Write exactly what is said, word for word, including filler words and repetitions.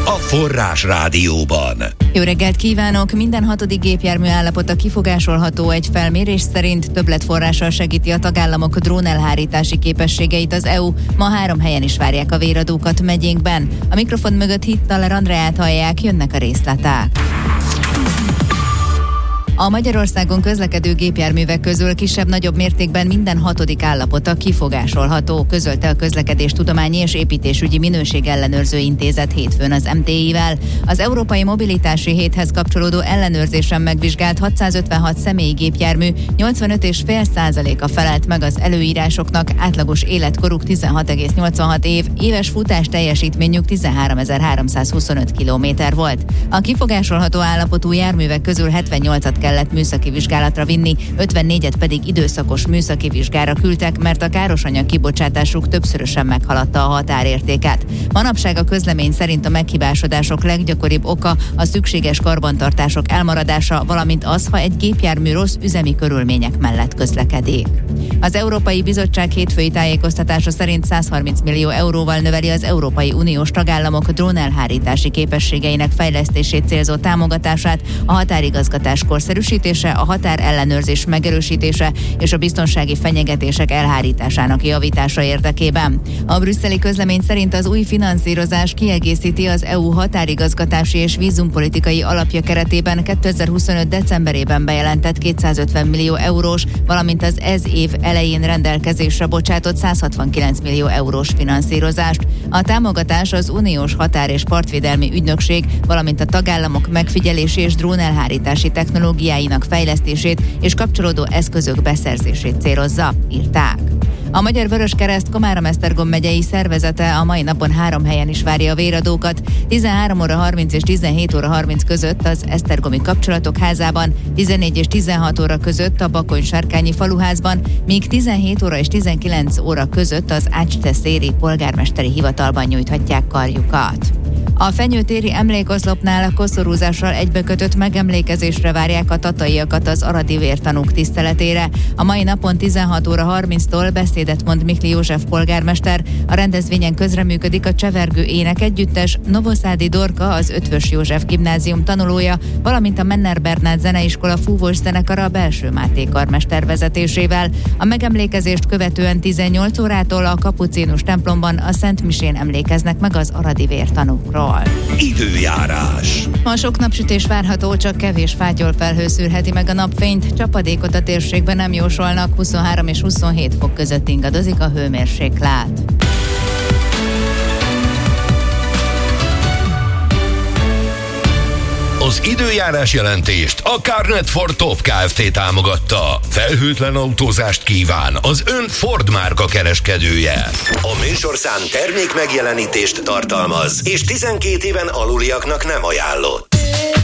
a Forrás Rádióban. Jó reggelt kívánok! Minden hatodik gépjármű állapota kifogásolható. Egy felmérés szerint többletforrással segíti a tagállamok drónelhárítási képességeit az é u. Ma három helyen is várják a véradókat megyénkben. A mikrofon mögött Hittaler Andreát hallják, jönnek a részletek. A Magyarországon közlekedő gépjárművek közül kisebb-nagyobb mértékben minden hatodik állapota kifogásolható, közölte a Közlekedéstudományi és Építésügyi Minőségellenőrző Intézet hétfőn az em té i-vel. Az Európai Mobilitási Héthez kapcsolódó ellenőrzésen megvizsgált hatszázötvenhat személyi gépjármű nyolcvanöt egész öt százaléka felelt meg az előírásoknak, átlagos életkoruk tizenhat egész nyolcvanhat év, éves futás teljesítményük tizenháromezer-háromszázhuszonöt kilométer volt. A kifogásolható állapotú járművek közül hetvennyolcat kell kellett műszaki vizsgálatra vinni, ötvennégyet pedig időszakos műszaki vizsgára küldtek, mert a károsanyag kibocsátásuk többszörösen meghaladta a határértéket. Manapság a közlemény szerint a meghibásodások leggyakoribb oka a szükséges karbantartások elmaradása, valamint az, ha egy gépjármű rossz üzemi körülmények mellett közlekedik. Az Európai Bizottság hétfői tájékoztatása szerint százharminc millió euróval növeli az Európai Uniós tagállamok drónelhárítási képességeinek fejlesztését célzó támogatását, a határigazgatás korszerűsítése, a határellenőrzés megerősítése és a biztonsági fenyegetések elhárításának javítása érdekében. A brüsszeli közlemény szerint az új finanszírozás kiegészíti az é u határigazgatási és vízumpolitikai alapja keretében kétezer-huszonöt decemberében bejelentett kétszázötven millió eurós, valamint az ez év elején rendelkezésre bocsátott százhatvankilenc millió eurós finanszírozást. A támogatás az Uniós Határ- és Partvédelmi Ügynökség, valamint a tagállamok megfigyelési és drónelhárítási technológiáinak fejlesztését és kapcsolódó eszközök beszerzését célozza, írták. A Magyar Vöröskereszt Komárom-Esztergom megyei szervezete a mai napon három helyen is várja a véradókat. tizenhárom óra harminc és tizenhét óra harminc között az Esztergomi Kapcsolatok Házában, tizennégy és tizenhat óra között a Bakony-Sárkányi Faluházban, míg tizenhét óra és tizenkilenc óra között az Ács-Széri polgármesteri hivatalban nyújthatják karjukat. A Fenyőtéri emlékoszlopnál a koszorúzással egybekötött megemlékezésre várják a tataiakat az aradi vértanúk tiszteletére. A mai napon tizenhat óra harminctól beszédet mond Mikli József polgármester, a rendezvényen közreműködik a Csevergő Ének Együttes, Novoszádi Dorka, az Ötvös József Gimnázium tanulója, valamint a Menner Bernát Zeneiskola fúvós zenekara a Belső Máté karmester vezetésével. A megemlékezést követően tizennyolc órától a Kapucinus templomban a Szent Misén emlékeznek meg az aradi vértanúkról. Időjárás. Ma sok napsütés várható, csak kevés fátyol felhő szűrheti meg a napfényt, csapadékot a térségben nem jósolnak, huszonhárom és huszonhét fok között ingadozik a hőmérséklet. Az időjárás jelentést a Carnet Ford Top Kft. Támogatta. Felhőtlen autózást kíván az ön Ford márka kereskedője. A műsorszám termék megjelenítést tartalmaz, és tizenkét éven aluliaknak nem ajánlott.